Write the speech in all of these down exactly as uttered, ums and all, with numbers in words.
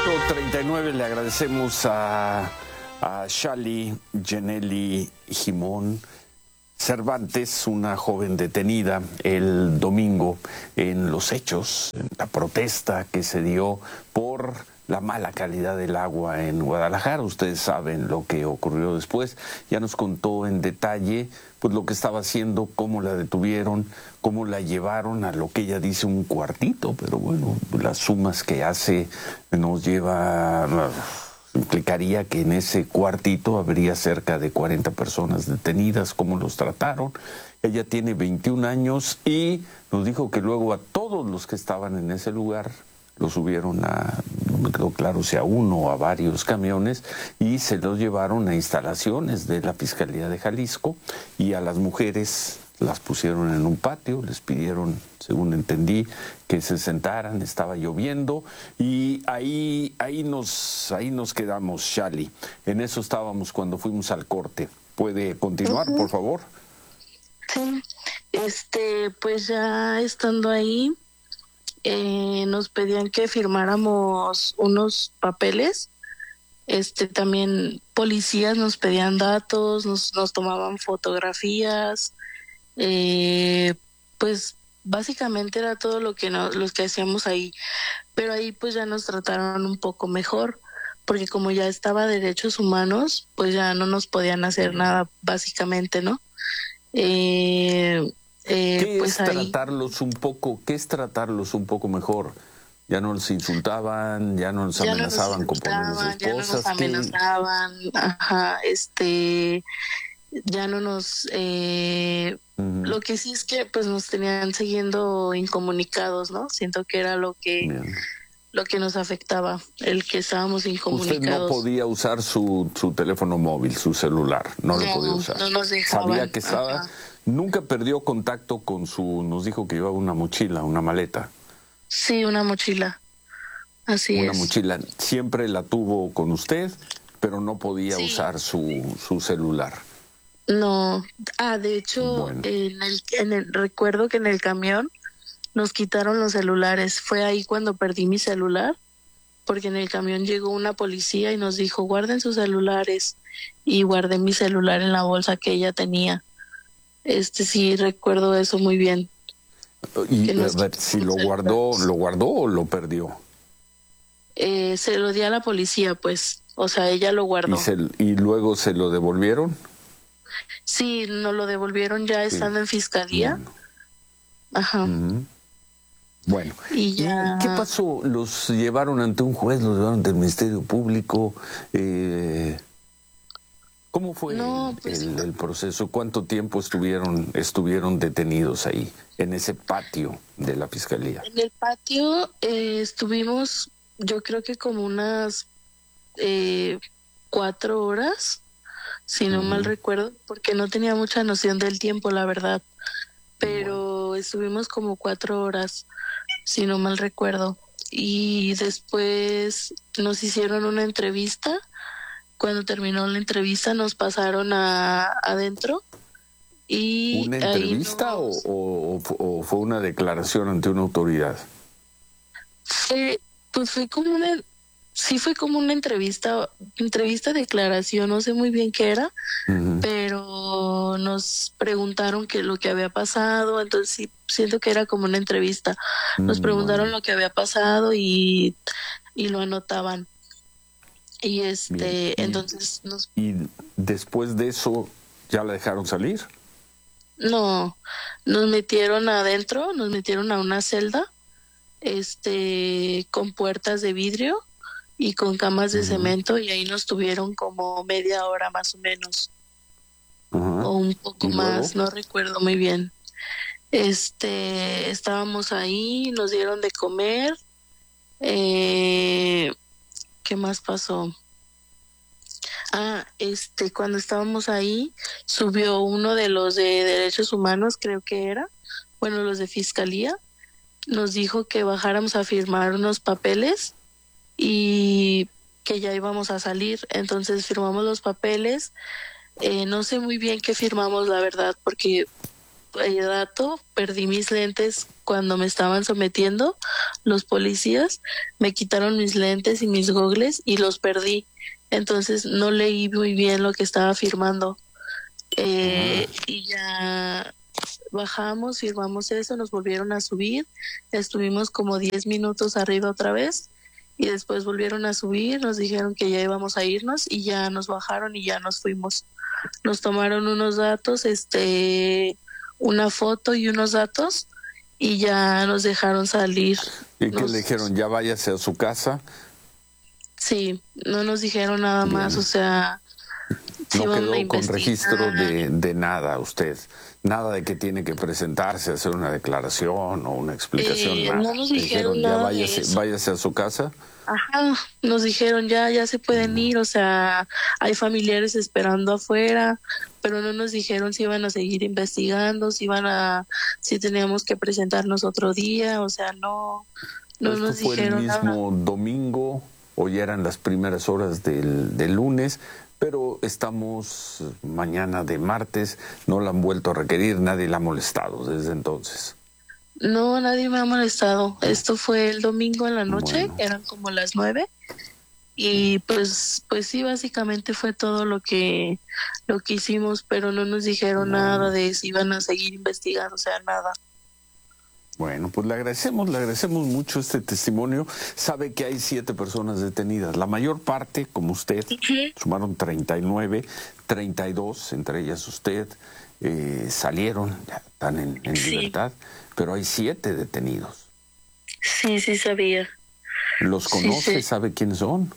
treinta y nueve, le agradecemos a, a Shali Genelli Jimón Cervantes, una joven detenida el domingo en los hechos, en la protesta que se dio por la mala calidad del agua en Guadalajara. Ustedes saben lo que ocurrió después. Ya nos contó en detalle pues lo que estaba haciendo, cómo la detuvieron, cómo la llevaron a lo que ella dice un cuartito, pero bueno, las sumas que hace nos lleva, implicaría que en ese cuartito habría cerca de cuarenta personas detenidas. ¿Cómo los trataron? Ella tiene veintiún años y nos dijo que luego a todos los que estaban en ese lugar los subieron a, no me quedó claro si a uno o a varios camiones, y se los llevaron a instalaciones de la Fiscalía de Jalisco, y a las mujeres las pusieron en un patio, les pidieron, según entendí, que se sentaran, estaba lloviendo, y ahí, ahí, nos, ahí nos quedamos, Shali. En eso estábamos cuando fuimos al corte. ¿Puede continuar, uh-huh. por favor? Sí, este, pues ya estando ahí, Eh, nos pedían que firmáramos unos papeles. Este, también policías nos pedían datos, nos, nos tomaban fotografías. Eh, pues básicamente era todo lo que no, los que hacíamos ahí. Pero ahí pues ya nos trataron un poco mejor, porque como ya estaba derechos humanos, pues ya no nos podían hacer nada, básicamente, ¿no? Eh, Eh, ¿Qué pues es ahí... tratarlos un poco, qué es tratarlos un poco mejor? Ya no los insultaban, ya no los ya amenazaban no nos con ponerles esposas. Ya no nos amenazaban, ¿qué? Ajá, este, ya no nos... Eh, uh-huh. Lo que sí es que pues nos tenían siguiendo incomunicados, ¿no? Siento que era lo que... Bien. Lo que nos afectaba, el que estábamos incomunicados. Usted no podía usar su, su teléfono móvil, su celular, no, no lo podía usar. No nos dejaban. Sabía que estaba... Ajá. Nunca perdió contacto con su... Nos dijo que llevaba una mochila, una maleta. Sí, una mochila. Así una es. Una mochila. Siempre la tuvo con usted, pero no podía sí. usar su, su celular. No. Ah, de hecho, bueno. en, el, en el recuerdo que en el camión nos quitaron los celulares. Fue ahí cuando perdí mi celular, porque en el camión llegó una policía y nos dijo, guarden sus celulares. Y guardé mi celular en la bolsa que ella tenía. Este sí recuerdo eso muy bien. Y a ver, si lo guardó, ¿lo guardó o lo perdió? Eh, se lo di a la policía, pues. O sea, ella lo guardó. ¿Y, se, y luego se lo devolvieron? Sí, nos lo devolvieron ya sí. estando en fiscalía. Bueno. Ajá. Uh-huh. Bueno, y ya... ¿Y qué pasó? ¿Los llevaron ante un juez? ¿Los llevaron ante el Ministerio Público? Eh... ¿Cómo fue no, pues, el, el proceso? ¿Cuánto tiempo estuvieron estuvieron detenidos ahí, en ese patio de la Fiscalía? En el patio eh, estuvimos, yo creo que como unas eh, cuatro horas, si no uh-huh. mal recuerdo, porque no tenía mucha noción del tiempo, la verdad. Pero bueno. estuvimos como cuatro horas, si no mal recuerdo. Y después nos hicieron una entrevista. Cuando terminó la entrevista nos pasaron a adentro y ¿Una entrevista nos... o, o, o fue una declaración ante una autoridad? Fue, pues fue como una, sí fue como una entrevista, entrevista declaración, no sé muy bien qué era, uh-huh. pero nos preguntaron qué lo que había pasado, entonces sí siento que era como una entrevista. Nos preguntaron bueno. lo que había pasado y, y lo anotaban. Y este, y, entonces nos... ¿Y después de eso ya la dejaron salir? No, nos metieron adentro, nos metieron a una celda, este, con puertas de vidrio y con camas de uh-huh. cemento, y ahí nos tuvieron como media hora más o menos. Uh-huh. O un poco más, no recuerdo muy bien. Este, estábamos ahí, nos dieron de comer, eh... ¿qué más pasó? Ah, este, cuando estábamos ahí, subió uno de los de derechos humanos, creo que era, bueno, los de fiscalía, nos dijo que bajáramos a firmar unos papeles y que ya íbamos a salir. Entonces firmamos los papeles. Eh, no sé muy bien qué firmamos, la verdad, porque eh, dato, perdí mis lentes cuando me estaban sometiendo los policías, me quitaron mis lentes y mis gogles y los perdí. Entonces no leí muy bien lo que estaba firmando. Eh, y ya bajamos, firmamos eso, nos volvieron a subir, estuvimos como diez minutos arriba otra vez y después volvieron a subir, nos dijeron que ya íbamos a irnos y ya nos bajaron y ya nos fuimos. Nos tomaron unos datos, este, una foto y unos datos y ya nos dejaron salir. ¿Y nos... qué le dijeron? ¿Ya váyase a su casa? Sí, no nos dijeron nada Bien. más, o sea... No quedó con registro de, de nada usted, nada de que tiene que presentarse, hacer una declaración o una explicación, eh, nada. No nos dijeron, dijeron, nada ya váyase, de eso. váyase a su casa. Ajá, nos dijeron ya, ya se pueden no. ir, o sea, hay familiares esperando afuera, pero no nos dijeron si iban a seguir investigando, si iban a, si teníamos que presentarnos otro día, o sea, no, no ¿Esto nos fue dijeron el mismo nada. domingo o ya eran las primeras horas del, del lunes? Pero estamos mañana de martes, no la han vuelto a requerir, nadie la ha molestado desde entonces. No, nadie me ha molestado. Esto fue el domingo en la noche, bueno. eran como las nueve. Y pues, pues sí, básicamente fue todo lo que, lo que hicimos, pero no nos dijeron bueno. nada de si iban a seguir investigando, o sea, nada. Bueno, pues le agradecemos, le agradecemos mucho este testimonio. Sabe que hay siete personas detenidas. La mayor parte, como usted, uh-huh. sumaron treinta y nueve, treinta y dos, entre ellas usted, eh, salieron, ya están en, en sí. libertad, pero hay siete detenidos. Sí, sí sabía. ¿Los conoce? Sí, sí. ¿Sabe quiénes son?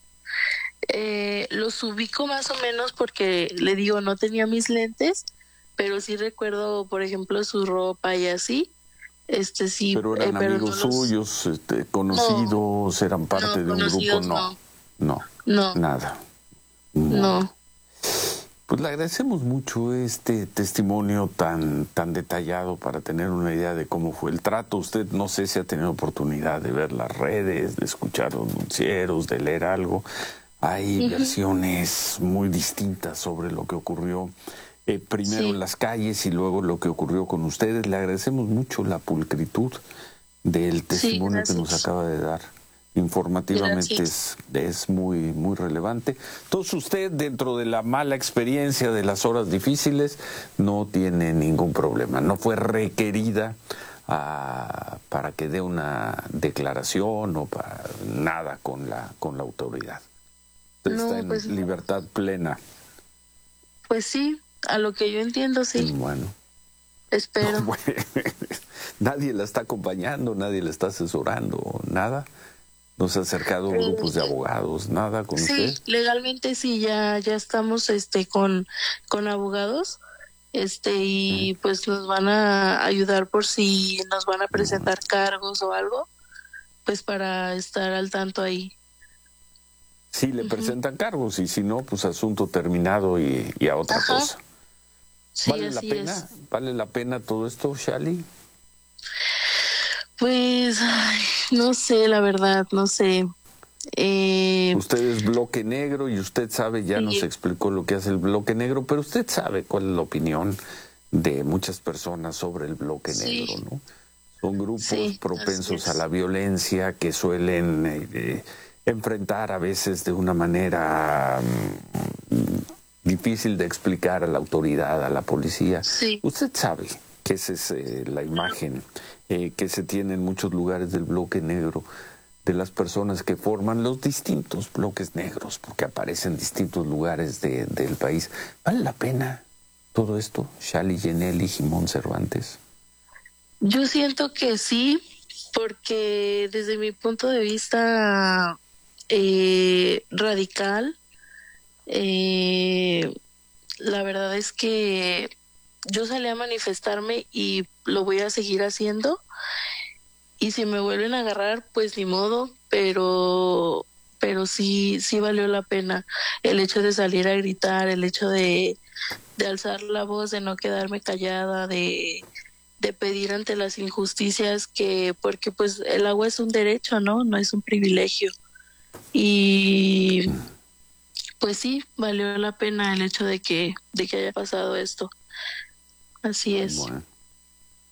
Eh, los ubico más o menos porque, le digo, no tenía mis lentes, pero sí recuerdo, por ejemplo, su ropa y así. Este sí, pero eran eh, pero amigos no los... suyos, este, conocidos, no, eran parte no, de un grupo, no, no, no, no, nada. No. no. Pues le agradecemos mucho este testimonio tan tan detallado para tener una idea de cómo fue el trato. Usted no sé si ha tenido oportunidad de ver las redes, de escuchar los noticieros, de leer algo. Hay uh-huh. versiones muy distintas sobre lo que ocurrió. Eh, primero sí. en las calles y luego lo que ocurrió con ustedes. Le agradecemos mucho la pulcritud del testimonio sí, que nos acaba de dar. Informativamente es, es muy, muy relevante. Entonces usted, dentro de la mala experiencia de las horas difíciles, no tiene ningún problema. No fue requerida uh, para que dé una declaración o para nada con la, con la autoridad. Usted no, está en pues, libertad plena. Pues sí. A lo que yo entiendo, sí. Bueno. Espero. No, bueno, nadie la está acompañando, nadie la está asesorando, nada. No se ha acercado a grupos de abogados, nada con sí, usted. Sí, legalmente sí, ya ya estamos este con con abogados, este y mm. pues nos van a ayudar por si nos van a presentar mm. cargos o algo, pues para estar al tanto ahí. Sí, le uh-huh. presentan cargos y si no, pues asunto terminado y, y a otra Ajá. cosa. Sí, ¿Vale la pena? Es. ¿Vale la pena todo esto, Shali? Pues, ay, no sé, la verdad, no sé. Eh... Usted es bloque negro y usted sabe, ya sí. nos explicó lo que hace el bloque negro, pero usted sabe cuál es la opinión de muchas personas sobre el bloque sí. negro, ¿no? Son grupos sí, propensos a la violencia que suelen eh, enfrentar a veces de una manera... Um, difícil de explicar a la autoridad, a la policía. Sí. Usted sabe que esa es eh, la imagen eh, que se tiene en muchos lugares del bloque negro, de las personas que forman los distintos bloques negros, porque aparecen en distintos lugares de, del país. ¿Vale la pena todo esto, Shali Yeneli, Jimón Cervantes? Yo siento que sí, porque desde mi punto de vista eh, radical, Eh, la verdad es que yo salí a manifestarme y lo voy a seguir haciendo y si me vuelven a agarrar pues ni modo, pero pero sí sí valió la pena el hecho de salir a gritar, el hecho de, de alzar la voz, de no quedarme callada, de de pedir ante las injusticias, que porque pues el agua es un derecho, ¿no? No es un privilegio. Y pues sí, valió la pena el hecho de que de que haya pasado esto. Así es. Bueno,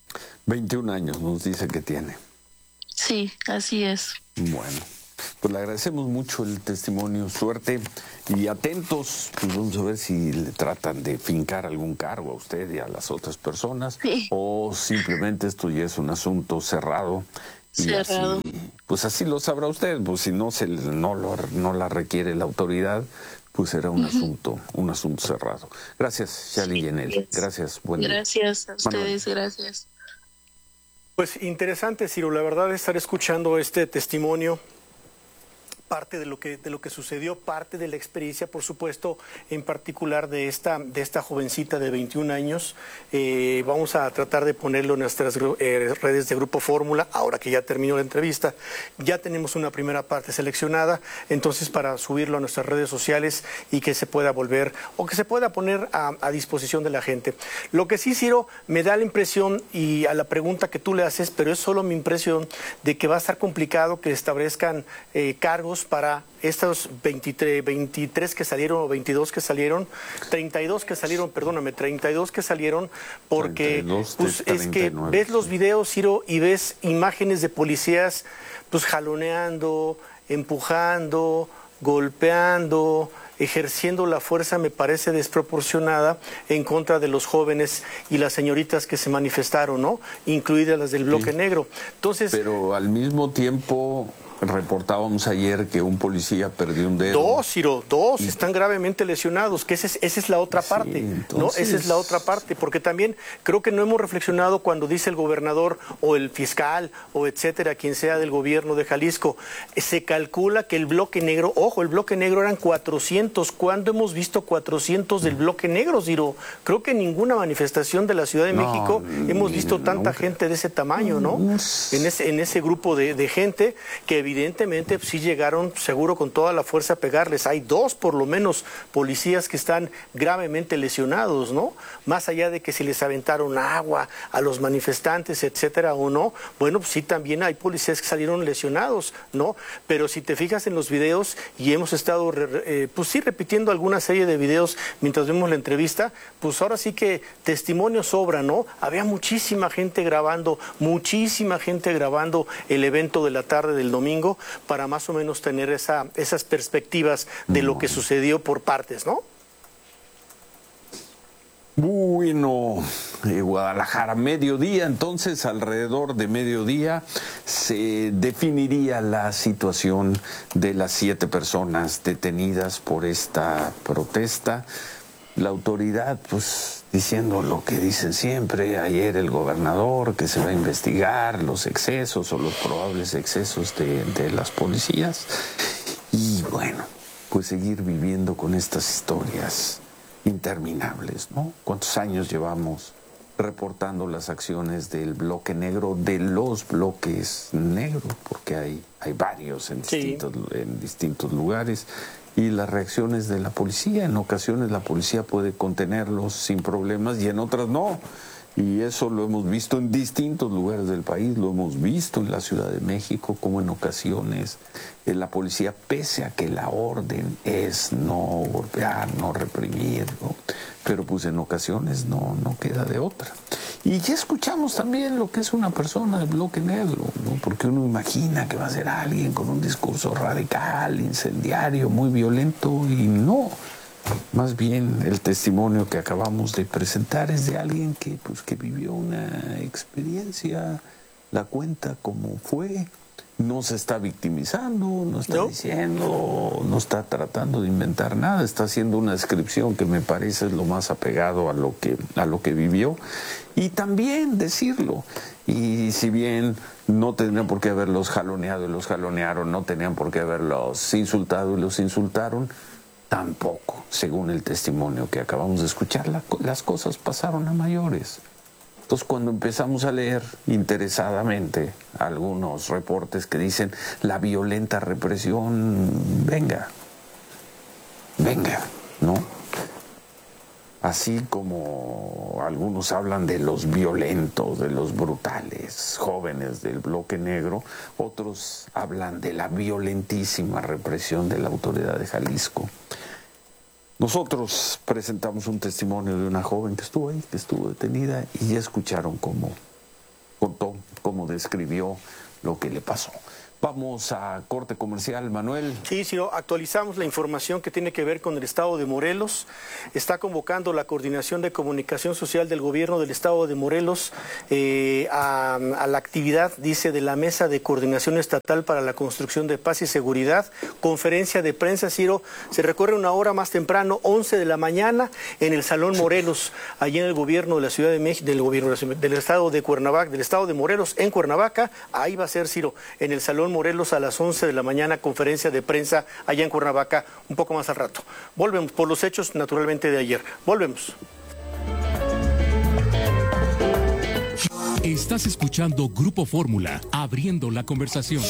veintiún años nos dice que tiene. Sí, así es. Bueno, pues le agradecemos mucho el testimonio, suerte y atentos, pues vamos a ver si le tratan de fincar algún cargo a usted y a las otras personas, Sí. o simplemente esto ya es un asunto cerrado. Y Cerrado. así, pues así lo sabrá usted, pues si no se no lo no la requiere la autoridad, pues será un uh-huh. asunto, un asunto cerrado. Gracias, Shali Yenel. Gracias, buen día. Gracias a ustedes, Manuel. Gracias. Pues interesante, Ciro, la verdad estar escuchando este testimonio, parte de lo que de lo que sucedió, parte de la experiencia, por supuesto, en particular de esta de esta jovencita de veintiún años. Eh, vamos a tratar de ponerlo en nuestras eh, redes de Grupo Fórmula, ahora que ya terminó la entrevista. Ya tenemos una primera parte seleccionada, entonces para subirlo a nuestras redes sociales y que se pueda volver, o que se pueda poner a, a disposición de la gente. Lo que sí, Ciro, me da la impresión, y a la pregunta que tú le haces, pero es solo mi impresión, de que va a estar complicado que establezcan eh, cargos para estos veintitrés, veintitrés que salieron, o veintidós que salieron, treinta y dos que salieron, perdóname, treinta y dos que salieron, porque pues, es que ves los videos, Ciro, y ves imágenes de policías pues jaloneando, empujando, golpeando, ejerciendo la fuerza, me parece desproporcionada, en contra de los jóvenes y las señoritas que se manifestaron, ¿no? Incluidas las del bloque sí. negro. Entonces, pero al mismo tiempo reportábamos ayer que un policía perdió un dedo. Dos, Ciro, dos y... están gravemente lesionados, que esa es, esa es la otra sí, parte, entonces... ¿no? Esa es la otra parte, porque también creo que no hemos reflexionado cuando dice el gobernador o el fiscal o etcétera, quien sea del gobierno de Jalisco, se calcula que el bloque negro, ojo, el bloque negro eran cuatrocientos, ¿cuándo hemos visto cuatrocientos del bloque negro, Ciro? Creo que en ninguna manifestación de la Ciudad de no, México hemos visto tanta nunca. gente de ese tamaño, ¿no? En ese, en ese grupo de, de gente que evidentemente sí llegaron seguro con toda la fuerza a pegarles. Hay dos por lo menos policías que están gravemente lesionados, ¿no? Más allá de que si les aventaron agua a los manifestantes, etcétera, o no, bueno, pues sí también hay policías que salieron lesionados, ¿no? Pero si te fijas en los videos, y hemos estado, eh, pues sí, repitiendo alguna serie de videos mientras vemos la entrevista, pues ahora sí que testimonio sobra, ¿no? Había muchísima gente grabando, muchísima gente grabando el evento de la tarde del domingo, para más o menos tener esa, esas perspectivas de lo que sucedió por partes, ¿no? Bueno, eh, Guadalajara, mediodía, entonces alrededor de mediodía se definiría la situación de las siete personas detenidas por esta protesta. La autoridad, pues, diciendo lo que dicen siempre, ayer el gobernador, que se va a investigar los excesos o los probables excesos de, de las policías. Y bueno, pues seguir viviendo con estas historias interminables, ¿no? ¿Cuántos años llevamos reportando las acciones del bloque negro, de los bloques negros? Porque hay, hay varios en distintos, sí. en distintos lugares. Y las reacciones de la policía, en ocasiones la policía puede contenerlos sin problemas y en otras no. Y eso lo hemos visto en distintos lugares del país, lo hemos visto en la Ciudad de México, como en ocasiones en la policía, pese a que la orden es no golpear, no reprimir, ¿no? Pero pues en ocasiones no, no queda de otra. Y ya escuchamos también lo que es una persona del bloque negro, ¿no? Porque uno imagina que va a ser alguien con un discurso radical, incendiario, muy violento, y no. Más bien el testimonio que acabamos de presentar es de alguien que, pues, que vivió una experiencia, la cuenta como fue, no se está victimizando, no está no. diciendo, no está tratando de inventar nada, está haciendo una descripción que me parece es lo más apegado a lo que, a lo que vivió, y también decirlo. Y si bien no tendrían por qué haberlos jaloneado y los jalonearon, no tenían por qué haberlos insultado y los insultaron, tampoco, según el testimonio que acabamos de escuchar, la, las cosas pasaron a mayores. Entonces, cuando empezamos a leer interesadamente algunos reportes que dicen la violenta represión, venga, venga, ¿no? Así como algunos hablan de los violentos, de los brutales jóvenes del bloque negro, otros hablan de la violentísima represión de la autoridad de Jalisco. Nosotros presentamos un testimonio de una joven que estuvo ahí, que estuvo detenida, y ya escucharon cómo, contó cómo describió lo que le pasó. Vamos a corte comercial, Manuel. Sí, sí, actualizamos la información que tiene que ver con el estado de Morelos. Está convocando la Coordinación de Comunicación Social del Gobierno del estado de Morelos eh, a, a la actividad, dice, de la Mesa de Coordinación Estatal para la Construcción de Paz y Seguridad. Conferencia de prensa, Ciro, se recorre una hora más temprano, once de la mañana, en el Salón Morelos, allí en el gobierno de la Ciudad de México, del gobierno del estado de Cuernavaca, del estado de Morelos, en Cuernavaca. Ahí va a ser, Ciro, en el Salón Morelos a las once de la mañana, conferencia de prensa allá en Cuernavaca, un poco más al rato. Volvemos por los hechos, naturalmente, de ayer. Volvemos. Estás escuchando Grupo Fórmula, abriendo la conversación.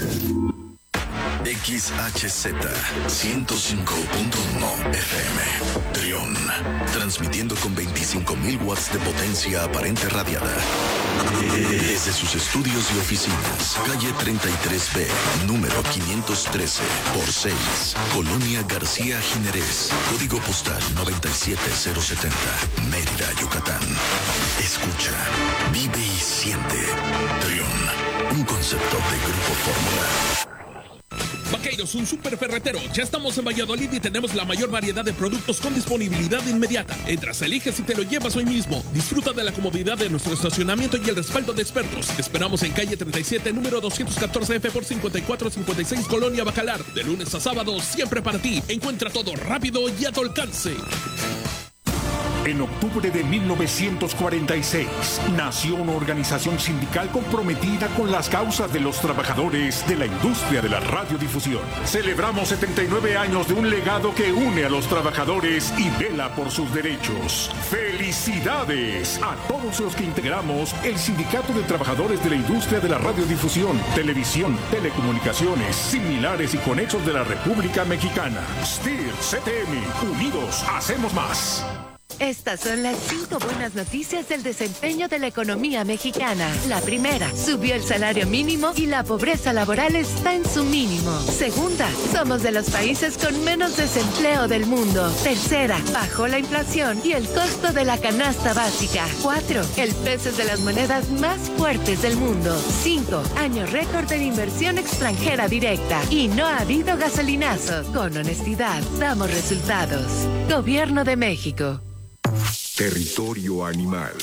X H Z ciento cinco punto uno F M, Trión, transmitiendo con veinticinco mil watts de potencia aparente radiada. Desde sus estudios y oficinas, calle treinta y tres B, número quinientos trece por seis, Colonia García Jiménez, código postal noventa y siete cero setenta, Mérida, Yucatán. Escucha, vive y siente. Trión, un concepto de Grupo Fórmula. Vaqueiros, un super ferretero. Ya estamos en Valladolid y tenemos la mayor variedad de productos con disponibilidad inmediata. Entras, eliges y te lo llevas hoy mismo. Disfruta de la comodidad de nuestro estacionamiento y el respaldo de expertos. Te esperamos en calle treinta y siete, número doscientos catorce F por cincuenta y cuatro cincuenta y seis, Colonia Bacalar. De lunes a sábado, siempre para ti. Encuentra todo rápido y a tu alcance. En octubre de mil novecientos cuarenta y seis, nació una organización sindical comprometida con las causas de los trabajadores de la industria de la radiodifusión. Celebramos setenta y nueve años de un legado que une a los trabajadores y vela por sus derechos. ¡Felicidades a todos los que integramos el Sindicato de Trabajadores de la Industria de la Radiodifusión, Televisión, Telecomunicaciones, Similares y Conexos de la República Mexicana! S T I R, C T M, unidos hacemos más. Estas son las cinco buenas noticias del desempeño de la economía mexicana. La primera, subió el salario mínimo y la pobreza laboral está en su mínimo. Segunda, somos de los países con menos desempleo del mundo. Tercera, bajó la inflación y el costo de la canasta básica. Cuatro, el peso es de las monedas más fuertes del mundo. Cinco, año récord en inversión extranjera directa. Y no ha habido gasolinazos. Con honestidad, damos resultados. Gobierno de México. Territorio animal.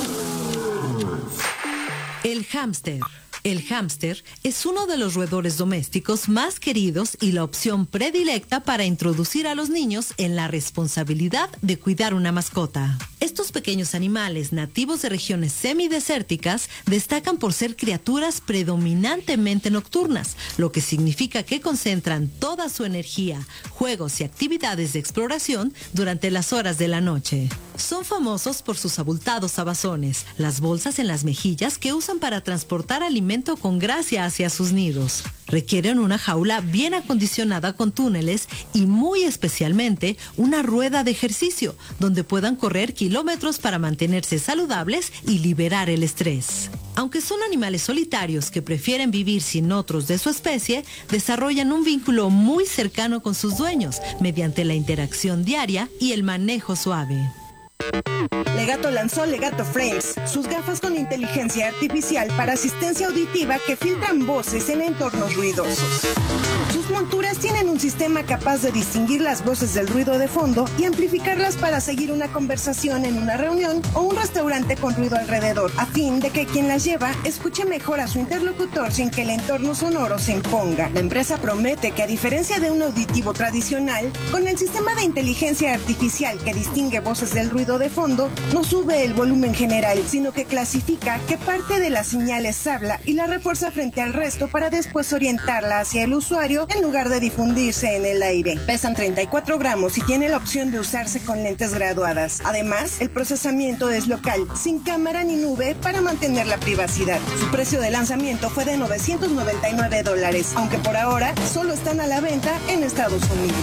El hámster. El hámster es uno de los roedores domésticos más queridos y la opción predilecta para introducir a los niños en la responsabilidad de cuidar una mascota. Estos pequeños animales nativos de regiones semidesérticas destacan por ser criaturas predominantemente nocturnas, lo que significa que concentran toda su energía, juegos y actividades de exploración durante las horas de la noche. Son famosos por sus abultados abazones, las bolsas en las mejillas que usan para transportar alimentos con gracia hacia sus nidos. Requieren una jaula bien acondicionada con túneles y muy especialmente una rueda de ejercicio donde puedan correr kilómetros para mantenerse saludables y liberar el estrés. Aunque son animales solitarios que prefieren vivir sin otros de su especie, desarrollan un vínculo muy cercano con sus dueños mediante la interacción diaria y el manejo suave. Legato lanzó Legato Frames, sus gafas con inteligencia artificial para asistencia auditiva que filtran voces en entornos ruidosos. Sus monturas tienen un sistema capaz de distinguir las voces del ruido de fondo y amplificarlas para seguir una conversación en una reunión o un restaurante con ruido alrededor, a fin de que quien las lleva escuche mejor a su interlocutor sin que el entorno sonoro se imponga. La empresa promete que, a diferencia de un auditivo tradicional, con el sistema de inteligencia artificial que distingue voces del ruido de fondo, no sube el volumen general, sino que clasifica qué parte de las señales habla y la refuerza frente al resto para después orientarla hacia el usuario en lugar de difundirse en el aire. Pesan treinta y cuatro gramos y tiene la opción de usarse con lentes graduadas. Además, el procesamiento es local, sin cámara ni nube para mantener la privacidad. Su precio de lanzamiento fue de novecientos noventa y nueve dólares, aunque por ahora solo están a la venta en Estados Unidos.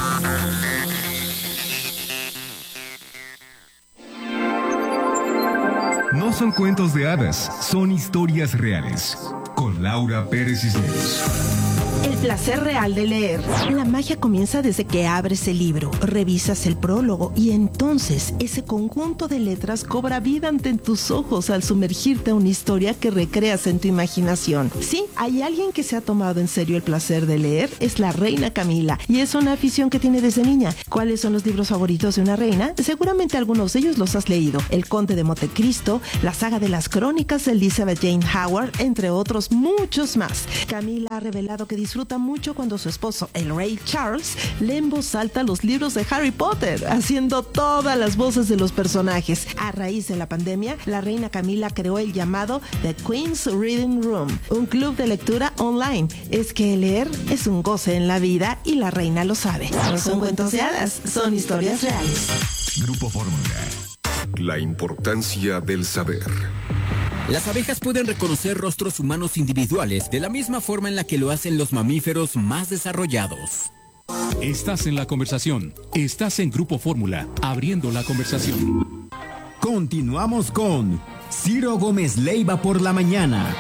No son cuentos de hadas, son historias reales. Con Laura Pérez Cisneros. El placer real de leer. La magia comienza desde que abres el libro, revisas el prólogo y entonces ese conjunto de letras cobra vida ante tus ojos al sumergirte a una historia que recreas en tu imaginación. Sí, hay alguien que se ha tomado en serio el placer de leer, es la reina Camila, y es una afición que tiene desde niña. ¿Cuáles son los libros favoritos de una reina? Seguramente algunos de ellos los has leído. El Conde de Montecristo, la saga de las crónicas de Elizabeth Jane Howard, entre otros muchos más. Camila ha revelado que disfruta mucho cuando su esposo, el rey Charles, lee en voz alta los libros de Harry Potter, haciendo todas las voces de los personajes. A raíz de la pandemia, la reina Camila creó el llamado The Queen's Reading Room, un club de lectura online. Es que leer es un goce en la vida y la reina lo sabe. No son cuentos de hadas, son historias reales. Grupo Fórmula. La importancia del saber. Las abejas pueden reconocer rostros humanos individuales de la misma forma en la que lo hacen los mamíferos más desarrollados. Estás en la conversación. Estás en Grupo Fórmula, abriendo la conversación. Continuamos con Ciro Gómez Leiva por la mañana.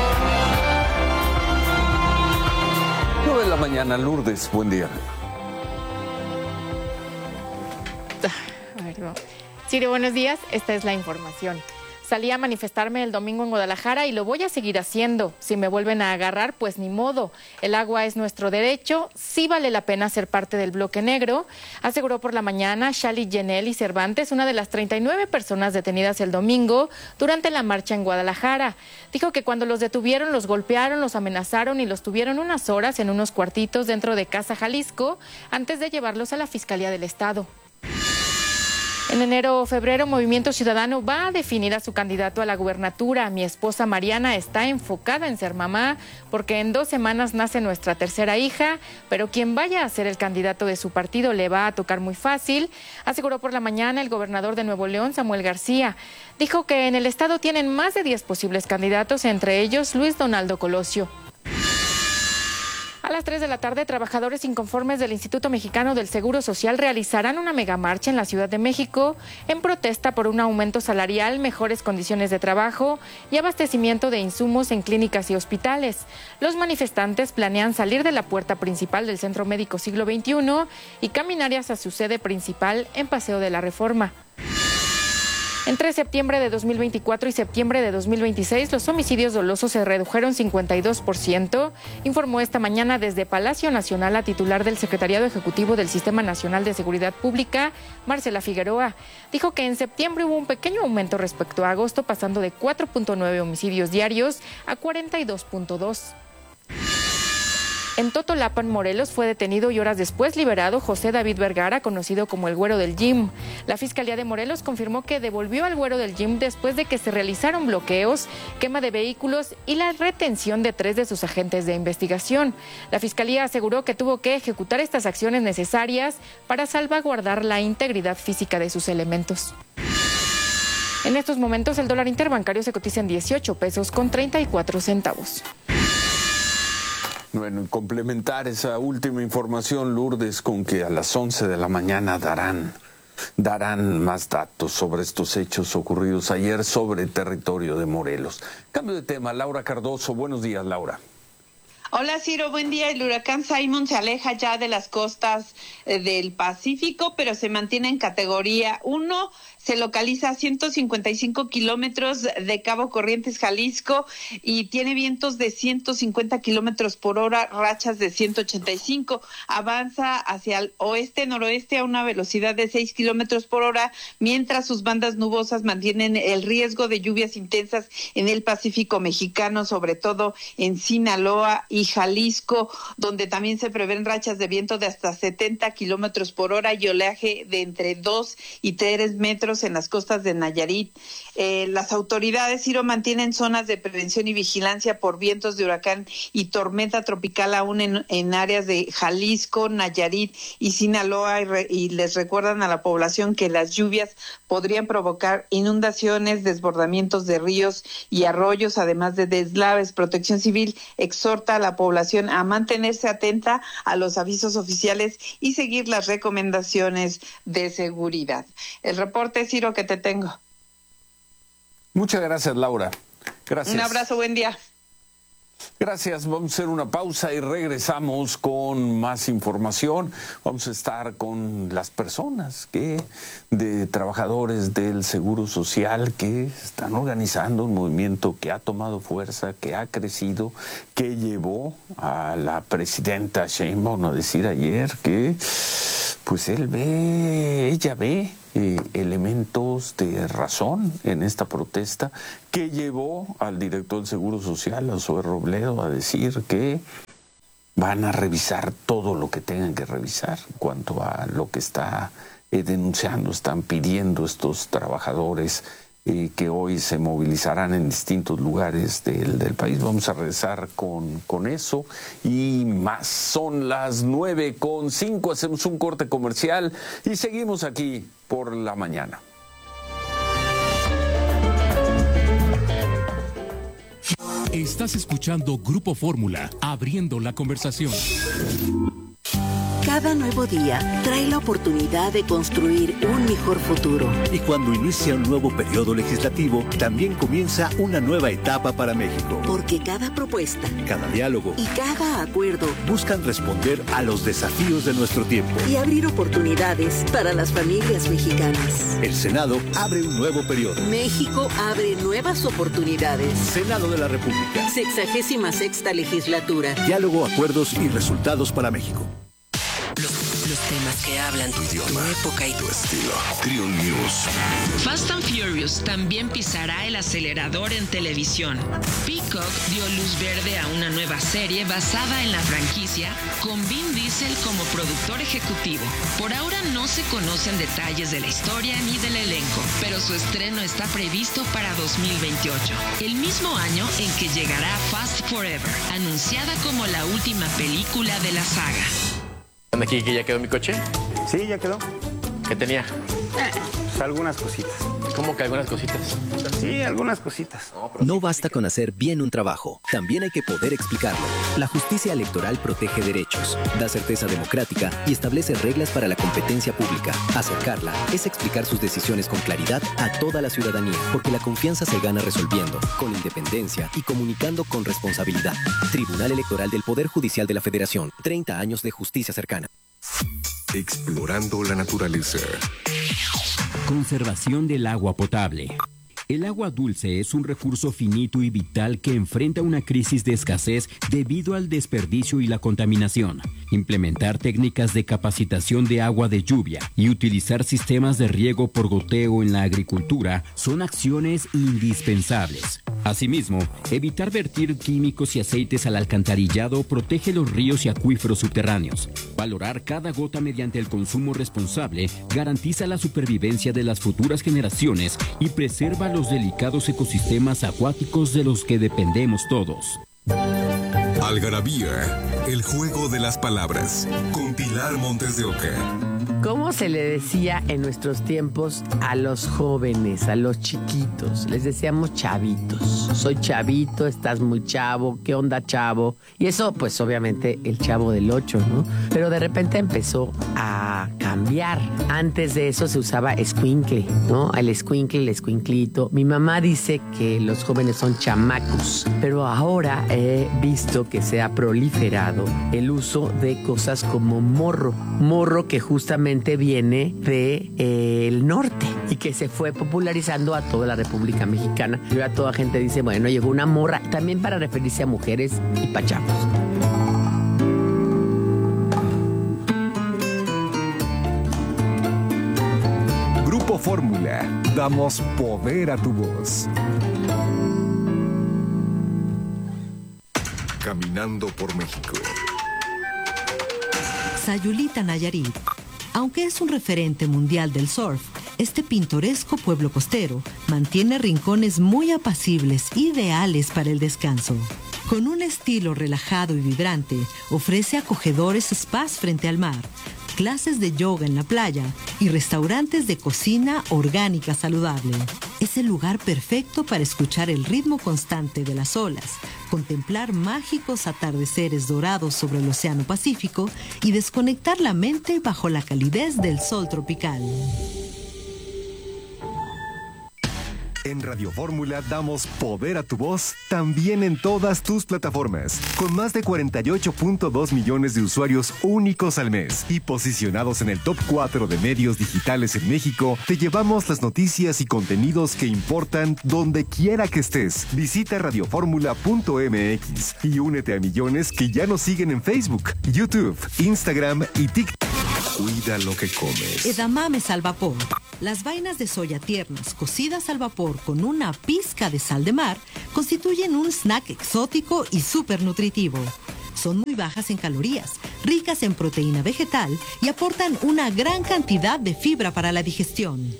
nueve de la mañana, Lourdes, buen día. A ver, no. Ciro, buenos días. Esta es la información. Salí a manifestarme el domingo en Guadalajara y lo voy a seguir haciendo. Si me vuelven a agarrar, pues ni modo. El agua es nuestro derecho. Sí vale la pena ser parte del bloque negro, aseguró por la mañana Shali Genelli Cervantes, una de las treinta y nueve personas detenidas el domingo durante la marcha en Guadalajara. Dijo que cuando los detuvieron, los golpearon, los amenazaron y los tuvieron unas horas en unos cuartitos dentro de Casa Jalisco antes de llevarlos a la Fiscalía del Estado. En enero o febrero, Movimiento Ciudadano va a definir a su candidato a la gubernatura. Mi esposa Mariana está enfocada en ser mamá porque en dos semanas nace nuestra tercera hija, pero quien vaya a ser el candidato de su partido le va a tocar muy fácil, aseguró por la mañana el gobernador de Nuevo León, Samuel García. Dijo que en el estado tienen más de diez posibles candidatos, entre ellos Luis Donaldo Colosio. A las tres de la tarde, trabajadores inconformes del Instituto Mexicano del Seguro Social realizarán una megamarcha en la Ciudad de México en protesta por un aumento salarial, mejores condiciones de trabajo y abastecimiento de insumos en clínicas y hospitales. Los manifestantes planean salir de la puerta principal del Centro Médico Siglo veintiuno y caminar hacia su sede principal en Paseo de la Reforma. Entre septiembre de dos mil veinticuatro y septiembre de dos mil veintiséis, los homicidios dolosos se redujeron cincuenta y dos por ciento, informó esta mañana desde Palacio Nacional la titular del Secretariado Ejecutivo del Sistema Nacional de Seguridad Pública, Marcela Figueroa. Dijo que en septiembre hubo un pequeño aumento respecto a agosto, pasando de cuatro punto nueve homicidios diarios a cuarenta y dos punto dos. En Totolapan, Morelos, fue detenido y horas después liberado José David Vergara, conocido como el Güero del Gym. La Fiscalía de Morelos confirmó que devolvió al Güero del Gym después de que se realizaron bloqueos, quema de vehículos y la retención de tres de sus agentes de investigación. La Fiscalía aseguró que tuvo que ejecutar estas acciones necesarias para salvaguardar la integridad física de sus elementos. En estos momentos, el dólar interbancario se cotiza en dieciocho pesos con treinta y cuatro centavos. Bueno, complementar esa última información, Lourdes, con que a las once de la mañana darán, darán más datos sobre estos hechos ocurridos ayer sobre el territorio de Morelos. Cambio de tema, Laura Cardoso. Buenos días, Laura. Hola Ciro, buen día. El huracán Simon se aleja ya de las costas eh, del Pacífico, pero se mantiene en categoría uno. Se localiza a ciento cincuenta y cinco kilómetros de Cabo Corrientes, Jalisco, y tiene vientos de ciento cincuenta kilómetros por hora, rachas de ciento ochenta y cinco. Avanza hacia el oeste-noroeste a una velocidad de seis kilómetros por hora, mientras sus bandas nubosas mantienen el riesgo de lluvias intensas en el Pacífico mexicano, sobre todo en Sinaloa y Jalisco, donde también se prevén rachas de viento de hasta setenta kilómetros por hora y oleaje de entre dos y tres metros en las costas de Nayarit. Eh, las autoridades, Ciro, mantienen zonas de prevención y vigilancia por vientos de huracán y tormenta tropical aún en, en áreas de Jalisco, Nayarit y Sinaloa, y, re, y les recuerdan a la población que las lluvias podrían provocar inundaciones, desbordamientos de ríos y arroyos, además de deslaves. Protección Civil exhorta a la población a mantenerse atenta a los avisos oficiales y seguir las recomendaciones de seguridad. El reporte, Ciro, que te tengo. Muchas gracias, Laura. Gracias. Un abrazo, buen día. Gracias, vamos a hacer una pausa y regresamos con más información. Vamos a estar con las personas que, de trabajadores del Seguro Social que están organizando un movimiento que ha tomado fuerza, que ha crecido, que llevó a la presidenta Sheinbaum a decir ayer que pues él ve, ella ve Eh, elementos de razón en esta protesta, que llevó al director del Seguro Social, a Zoe Robledo, a decir que van a revisar todo lo que tengan que revisar en cuanto a lo que está eh, denunciando, están pidiendo estos trabajadores eh, que hoy se movilizarán en distintos lugares del, del país. Vamos a regresar con, con eso y más. Son las nueve con cinco, hacemos un corte comercial y seguimos aquí por la mañana. Estás escuchando Grupo Fórmula, abriendo la conversación. Cada nuevo día trae la oportunidad de construir un mejor futuro. Y cuando inicia un nuevo periodo legislativo, también comienza una nueva etapa para México. Porque cada propuesta, cada diálogo y cada acuerdo buscan responder a los desafíos de nuestro tiempo y abrir oportunidades para las familias mexicanas. El Senado abre un nuevo periodo. México abre nuevas oportunidades. Senado de la República. Sexagésima sexta legislatura. Diálogo, acuerdos y resultados para México. Los temas que hablan tu idioma, tu época y tu estilo. Trion News. Fast and Furious también pisará el acelerador en televisión. Peacock dio luz verde a una nueva serie basada en la franquicia con Vin Diesel como productor ejecutivo. Por ahora no se conocen detalles de la historia ni del elenco, pero su estreno está previsto para dos mil veintiocho, el mismo año en que llegará Fast Forever, anunciada como la última película de la saga. ¿Aquí que ya quedó mi coche? Sí, ya quedó. ¿Qué tenía? Pues algunas cositas. ¿Cómo que algunas cositas? Sí, algunas cositas. No, no basta con hacer bien un trabajo, también hay que poder explicarlo. La justicia electoral protege derechos, da certeza democrática y establece reglas para la competencia pública. Acercarla es explicar sus decisiones con claridad a toda la ciudadanía, porque la confianza se gana resolviendo, con independencia y comunicando con responsabilidad. Tribunal Electoral del Poder Judicial de la Federación. treinta años de justicia cercana. Explorando la naturaleza. Conservación del agua potable. El agua dulce es un recurso finito y vital que enfrenta una crisis de escasez debido al desperdicio y la contaminación. Implementar técnicas de capacitación de agua de lluvia y utilizar sistemas de riego por goteo en la agricultura son acciones indispensables. Asimismo, evitar vertir químicos y aceites al alcantarillado protege los ríos y acuíferos subterráneos. Valorar cada gota mediante el consumo responsable garantiza la supervivencia de las futuras generaciones y preserva los delicados ecosistemas acuáticos de los que dependemos todos. Algarabía, el juego de las palabras, con Pilar Montes de Oca. ¿Cómo se le decía en nuestros tiempos a los jóvenes, a los chiquitos? Les decíamos chavitos. Soy chavito, estás muy chavo, ¿qué onda, chavo? Y eso, pues obviamente, el Chavo del Ocho, ¿no? Pero de repente empezó a cambiar. Antes de eso se usaba escuincle, ¿no? El escuincle, el escuinclito. Mi mamá dice que los jóvenes son chamacos, pero ahora he visto que se ha proliferado el uso de cosas como morro. Morro que justamente viene de eh, el norte y que se fue popularizando a toda la República Mexicana. Y ahora toda gente dice, bueno, llegó una morra, también para referirse a mujeres y pachacos. Grupo Fórmula, damos poder a tu voz. Caminando por México. Sayulita, Nayarit. Aunque es un referente mundial del surf, este pintoresco pueblo costero mantiene rincones muy apacibles, ideales para el descanso. Con un estilo relajado y vibrante, ofrece acogedores spas frente al mar, clases de yoga en la playa y restaurantes de cocina orgánica saludable. Es el lugar perfecto para escuchar el ritmo constante de las olas, contemplar mágicos atardeceres dorados sobre el Océano Pacífico y desconectar la mente bajo la calidez del sol tropical. En Radio Fórmula damos poder a tu voz también en todas tus plataformas. Con más de cuarenta y ocho punto dos millones de usuarios únicos al mes y posicionados en el top cuatro de medios digitales en México, te llevamos las noticias y contenidos que importan donde quiera que estés. Visita radioformula punto m x y únete a millones que ya nos siguen en Facebook, YouTube, Instagram y TikTok. Cuida lo que comes. Edamames al vapor. Las vainas de soya tiernas cocidas al vapor con una pizca de sal de mar constituyen un snack exótico y súper nutritivo. Son muy bajas en calorías, ricas en proteína vegetal y aportan una gran cantidad de fibra para la digestión.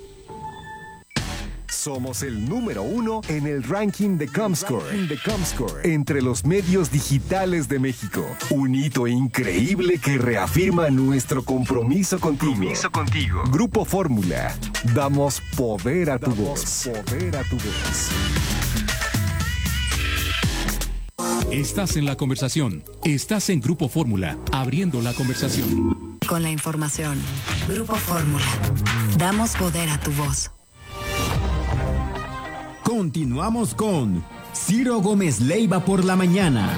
Somos el número uno en el ranking de Comscore, de Comscore entre los medios digitales de México. Un hito increíble que reafirma nuestro compromiso contigo. Compromiso contigo. Grupo Fórmula. Damos poder a tu voz. Poder a tu voz. Estás en la conversación. Estás en Grupo Fórmula, abriendo la conversación. Con la información. Grupo Fórmula. Damos poder a tu voz. Continuamos con Ciro Gómez Leiva por la mañana.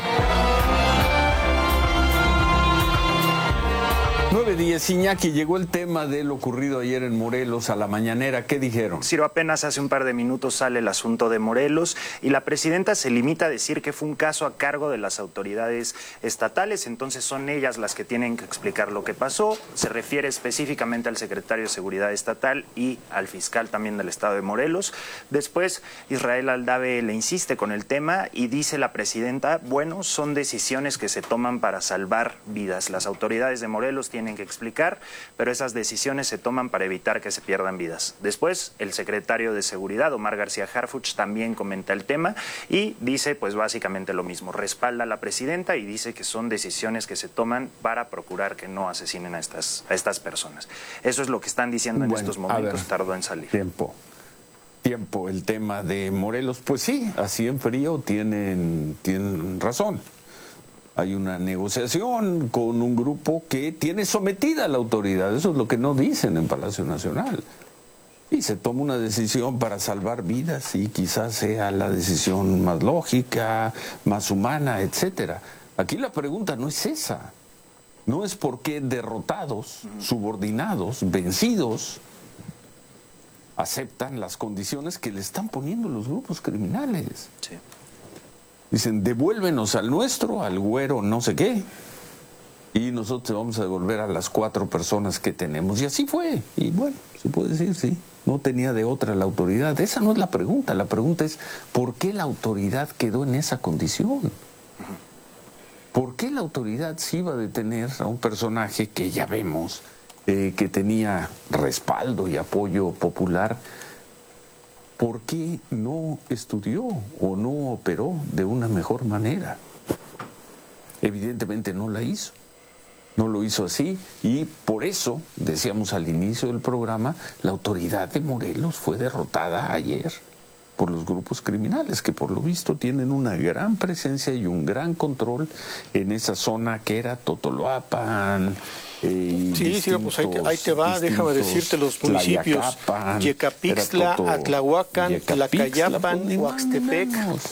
nueve diez, Iñaki, llegó el tema de lo ocurrido ayer en Morelos a la mañanera. ¿Qué dijeron? Ciro, apenas hace un par de minutos sale el asunto de Morelos y la presidenta se limita a decir que fue un caso a cargo de las autoridades estatales, entonces son ellas las que tienen que explicar lo que pasó. Se refiere específicamente al secretario de Seguridad Estatal y al fiscal también del estado de Morelos. Después, Israel Aldave le insiste con el tema y dice la presidenta, bueno, son decisiones que se toman para salvar vidas. Las autoridades de Morelos tienen que explicar, pero esas decisiones se toman para evitar que se pierdan vidas. Después, el secretario de Seguridad, Omar García Harfuch, también comenta el tema y dice, pues básicamente lo mismo, respalda a la presidenta y dice que son decisiones que se toman para procurar que no asesinen a estas, a estas personas. Eso es lo que están diciendo en bueno, estos momentos, ver, tardó en salir. Tiempo. Tiempo, el tema de Morelos, pues sí, así en frío tienen, tienen razón. Hay una negociación con un grupo que tiene sometida a la autoridad. Eso es lo que no dicen en Palacio Nacional. Y se toma una decisión para salvar vidas y quizás sea la decisión más lógica, más humana, etcétera. Aquí la pregunta no es esa. No es por qué derrotados, subordinados, vencidos, aceptan las condiciones que le están poniendo los grupos criminales. Sí. Dicen, devuélvenos al nuestro, al güero no sé qué, y nosotros te vamos a devolver a las cuatro personas que tenemos. Y así fue. Y bueno, se puede decir, sí, no tenía de otra la autoridad. Esa no es la pregunta. La pregunta es, ¿por qué la autoridad quedó en esa condición? ¿Por qué la autoridad se iba a detener a un personaje que ya vemos eh, que tenía respaldo y apoyo popular? ¿Por qué no estudió o no operó de una mejor manera? Evidentemente no la hizo. No lo hizo así y por eso, decíamos al inicio del programa, la autoridad de Morelos fue derrotada ayer por los grupos criminales, que por lo visto tienen una gran presencia y un gran control en esa zona que era Totoloapan. Eh, sí, sí, pues ahí te, ahí te va, déjame decirte los municipios: Yecapixtla, Atlahuacan, Tlacayapan, Huaxtepec.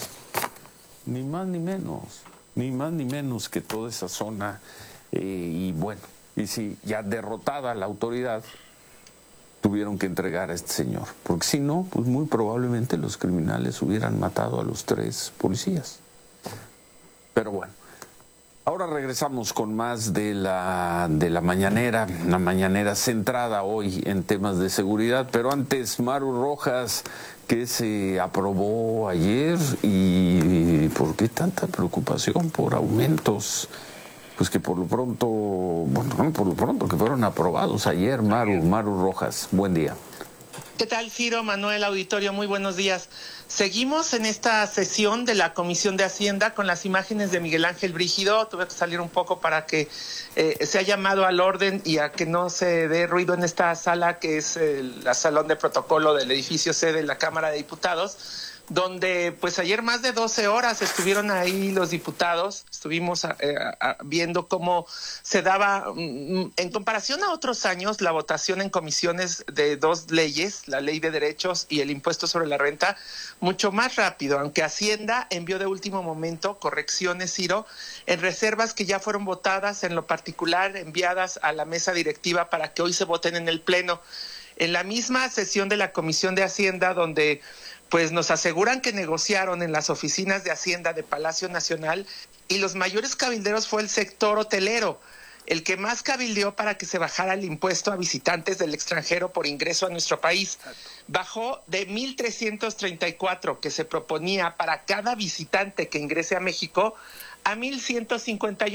Ni más ni menos, ni más ni menos que toda esa zona. Eh, y bueno, y si ya derrotada la autoridad, tuvieron que entregar a este señor, porque si no, pues muy probablemente los criminales hubieran matado a los tres policías. Pero bueno, ahora regresamos con más de la, de la mañanera, la mañanera centrada hoy en temas de seguridad, pero antes, Maru Rojas, que se aprobó ayer, y ¿por qué tanta preocupación por aumentos? Pues que por lo pronto, bueno, por lo pronto que fueron aprobados ayer. Maru, Maru Rojas, buen día. ¿Qué tal, Ciro, Manuel, auditorio? Muy buenos días. Seguimos en esta sesión de la Comisión de Hacienda con las imágenes de Miguel Ángel Brígido. Tuve que salir un poco para que eh, sea llamado al orden y a que no se dé ruido en esta sala, que es el la salón de protocolo del edificio C de la Cámara de Diputados. donde pues ayer más de doce horas estuvieron ahí los diputados, estuvimos eh, a, viendo cómo se daba, mm, en comparación a otros años, la votación en comisiones de dos leyes, la ley de derechos y el impuesto sobre la renta, mucho más rápido, aunque Hacienda envió de último momento correcciones, Ciro, en reservas que ya fueron votadas, en lo particular enviadas a la mesa directiva para que hoy se voten en el Pleno. En la misma sesión de la Comisión de Hacienda, donde pues nos aseguran que negociaron en las oficinas de Hacienda de Palacio Nacional, y los mayores cabilderos fue el sector hotelero, el que más cabildeó para que se bajara el impuesto a visitantes del extranjero por ingreso a nuestro país. Bajó de mil trescientos treinta y cuatro que se proponía para cada visitante que ingrese a México a mil ciento cincuenta y uno.